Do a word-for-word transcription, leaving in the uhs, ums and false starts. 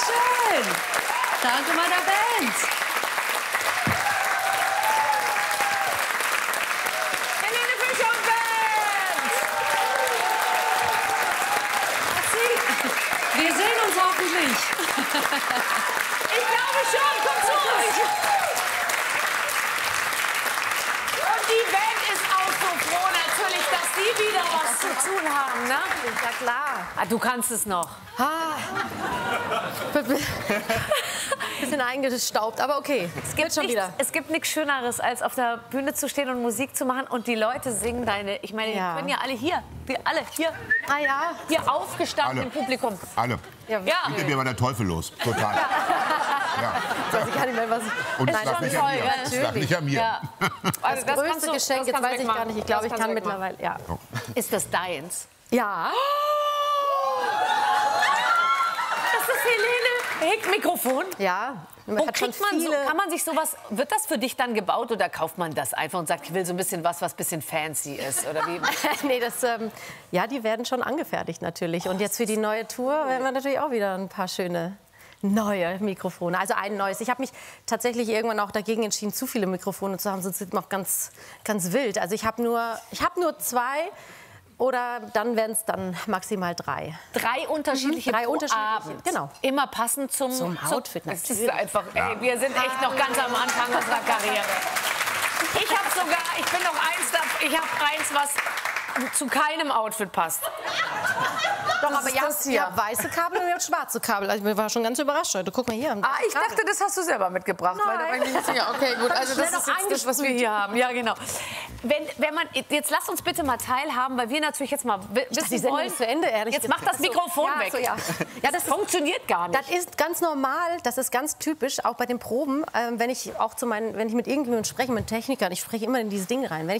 schön. Danke meiner Band. Helene Fischer und Band. Wir sehen uns hoffentlich. Ich glaube schon, komm zu uns. Und die Band ist auch so froh natürlich, dass sie wieder was zu tun haben, ne? Ja, klar. Ah, du kannst es noch. Ah. Bisschen eingestaubt, aber okay. Es gibt, schon nichts, wieder. es gibt nichts Schöneres, als auf der Bühne zu stehen und Musik zu machen und die Leute singen deine. Ich meine, Ja. die können ja alle hier, wir alle hier, Ah ja. hier aufgestanden Alle. im Publikum. Alle. Ja, Ja. Hinter mir war der Teufel los. Total. Ja. weiß ich gar nicht mehr, was ich... Und es Nein, lag schon nicht toll, an mir. ja, Es lag nicht an mir. Ja. Also Das, größte kannst du- Geschenk, das jetzt kannst du weiß ich wegmachen. gar nicht. Ich glaube, Das ich kannst kann du wegmachen. mittlerweile... Ja. Ist das deins? Ja. Das ist Helene Hick-Mikrofon. Ja. Wo Hat schon kriegt man so, viele- kann man sich sowas, wird das für dich dann gebaut oder kauft man das einfach und sagt, ich will so ein bisschen was, was ein bisschen fancy ist? Oder wie? nee, das, ähm, ja, die werden schon angefertigt natürlich. Und jetzt für die neue Tour werden wir natürlich auch wieder ein paar schöne neue Mikrofone. Also ein neues. Ich habe mich tatsächlich irgendwann auch dagegen entschieden, zu viele Mikrofone zu haben, sonst wird es noch ganz, ganz wild. Also ich habe nur, ich habe nur zwei. Oder dann werden es dann maximal drei. Drei unterschiedliche Mhm, drei pro unterschiedliche, Abend. genau. Immer passend zum, Zum Outfit Das ist natürlich. einfach, ey, wir sind echt noch ganz am Anfang unserer Karriere. Ich habe sogar, ich bin noch eins, da- ich habe eins, was zu keinem Outfit passt. Doch, aber ihr das habt, hier. ihr habt weiße Kabel und ihr habt schwarze Kabel. Also ich war schon ganz überrascht heute. Guck mal hier. Ah, ich dachte, das hast du selber mitgebracht. Weil da Nein. bin ich nicht sicher. Okay, gut. Also das Schnell ist noch jetzt das, was wir hier haben. Ja, genau. Wenn, wenn man, jetzt lasst uns bitte mal teilhaben, weil wir natürlich jetzt mal wi- Die wissen Sendung wollen. ist zu Ende, ehrlich Jetzt gesagt. mach das Mikrofon ja, weg. So, ja. Ja, das funktioniert gar nicht. Das ist ganz normal, das ist ganz typisch, auch bei den Proben, ähm, wenn ich auch zu meinen, wenn ich mit irgendjemandem spreche, mit Technikern, ich spreche immer in dieses Ding rein. Wenn ich